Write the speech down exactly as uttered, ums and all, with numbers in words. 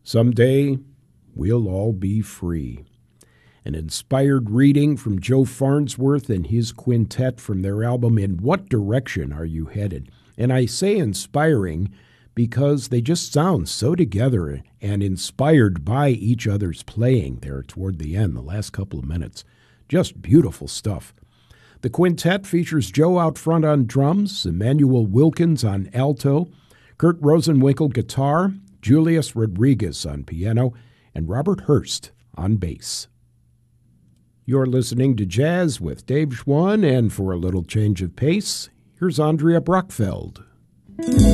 Someday, we'll all be free. An inspired reading from Joe Farnsworth and his quintet from their album, In What Direction Are You Headed? And I say inspiring because they just sound so together and inspired by each other's playing there toward the end, the last couple of minutes. Just beautiful stuff. The quintet features Joe out front on drums, Emmanuel Wilkins on alto, Kurt Rosenwinkel guitar, Julius Rodriguez on piano, and Robert Hurst on bass. You're listening to Jazz with Dave Schwann, and for a little change of pace, here's Andrea Brockfeld.